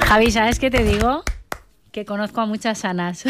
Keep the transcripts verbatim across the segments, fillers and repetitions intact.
Javi, ¿sabes qué te digo? Que conozco a muchas Anas.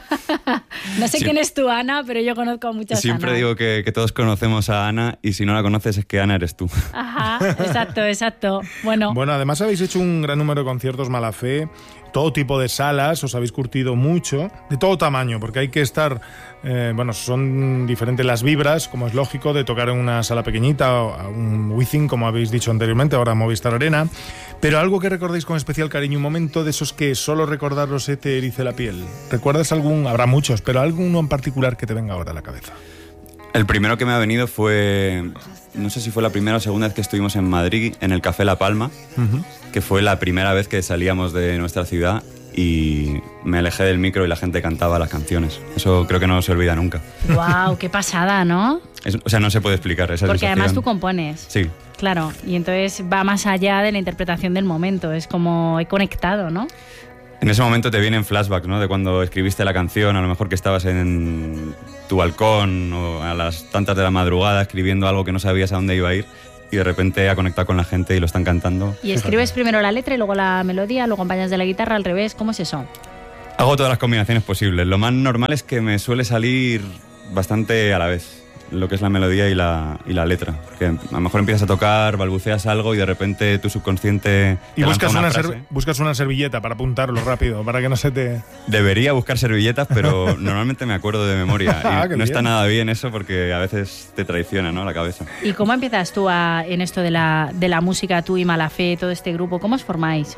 No sé sí. quién es tu Ana, pero yo conozco a muchas Siempre Anas. digo que, que todos conocemos a Ana y si no la conoces es que Ana eres tú. Ajá, exacto, exacto. Bueno, bueno, además habéis hecho un gran número de conciertos Mala Fe, todo tipo de salas, os habéis curtido mucho, de todo tamaño, porque hay que estar, eh, bueno, son diferentes las vibras, como es lógico, de tocar en una sala pequeñita, o a un Wizzing, como habéis dicho anteriormente, ahora Movistar Arena, pero algo que recordéis con especial cariño, un momento de esos que solo recordarlo se te erice la piel. ¿Recuerdas algún? Habrá muchos, pero alguno en particular que te venga ahora a la cabeza. El primero que me ha venido fue, no sé si fue la primera o segunda vez que estuvimos en Madrid, en el Café La Palma, uh-huh. que fue la primera vez que salíamos de nuestra ciudad y me alejé del micro y la gente cantaba las canciones. Eso creo que no se olvida nunca. ¡Guau! ¡Qué pasada!, ¿no? Es, o sea, no se puede explicar esa Porque sensación. Además tú compones. Sí. Claro, y entonces va más allá de la interpretación del momento, es como he conectado, ¿no? En ese momento te vienen flashbacks, ¿no? De cuando escribiste la canción, a lo mejor que estabas en tu balcón o a las tantas de la madrugada escribiendo algo que no sabías a dónde iba a ir y de repente ha conectado con la gente y lo están cantando. ¿Y escribes primero la letra y luego la melodía, luego acompañas de la guitarra al revés? ¿Cómo es eso? Hago todas las combinaciones posibles. Lo más normal es que me suele salir bastante a la vez, lo que es la melodía y la, y la letra. Que a lo mejor empiezas a tocar, balbuceas algo y de repente tu subconsciente y buscas una, una, ser, buscas una servilleta para apuntarlo rápido, para que no se te... Debería buscar servilletas, pero normalmente me acuerdo de memoria. Ah, y no bien. Está nada bien eso porque a veces te traiciona, ¿no?, la cabeza. ¿Y cómo empiezas tú a, en esto de la, de la música, tú y Mala Fe, todo este grupo? ¿Cómo os formáis?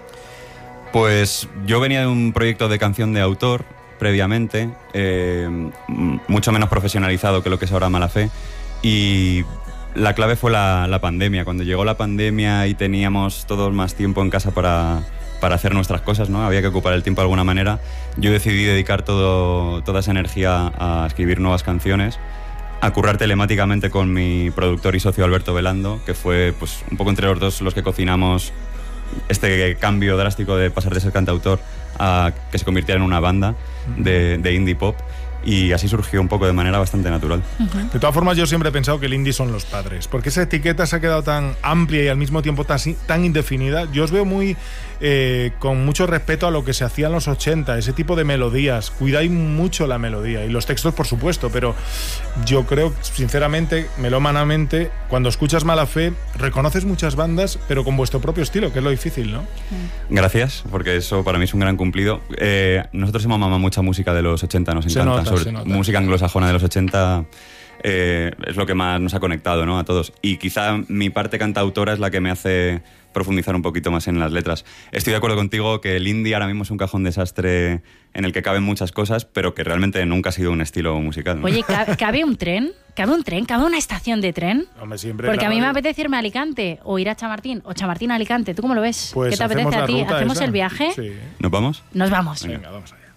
Pues yo venía de un proyecto de canción de autor previamente, eh, mucho menos profesionalizado que lo que es ahora Mala Fe, y la clave fue la, la pandemia. Cuando llegó la pandemia y teníamos todos más tiempo en casa para, para hacer nuestras cosas, ¿no? Había que ocupar el tiempo de alguna manera. Yo decidí dedicar todo, toda esa energía a escribir nuevas canciones, a currar telemáticamente con mi productor y socio Alberto Velando, que fue pues un poco entre los dos los que cocinamos este cambio drástico de pasar de ser cantautor a que se convirtiera en una banda de, de indie pop, y así surgió un poco de manera bastante natural. Uh-huh. De todas formas, yo siempre he pensado que el indie son los padres, porque esa etiqueta se ha quedado tan amplia y al mismo tiempo tan, tan indefinida. Yo os veo muy eh, con mucho respeto a lo que se hacía en los ochenta, ese tipo de melodías. Cuidáis mucho la melodía y los textos, por supuesto, pero yo creo, sinceramente, melómanamente, cuando escuchas Mala Fe, reconoces muchas bandas, pero con vuestro propio estilo, que es lo difícil, ¿no? Gracias, porque eso para mí es un gran cumplido. Eh, nosotros hemos mamado mucha música de los ochenta, nos encanta. Se nota, sobre se nota. Música anglosajona de los ochenta eh, es lo que más nos ha conectado, ¿no?, a todos. Y quizá mi parte cantautora es la que me hace profundizar un poquito más en las letras. Estoy de acuerdo contigo que el indie ahora mismo es un cajón desastre en el que caben muchas cosas, pero que realmente nunca ha sido un estilo musical, ¿no? Oye, ¿cabe un tren? ¿Cabe un tren? ¿Cabe una estación de tren? Hombre, siempre. Porque a mí radio. me apetece irme a Alicante o ir a Chamartín o Chamartín a Alicante. ¿Tú cómo lo ves? Pues ¿qué te apetece a ti? ruta ¿Hacemos esa. el viaje? Sí. ¿Nos vamos? Nos vamos. Venga, vamos allá.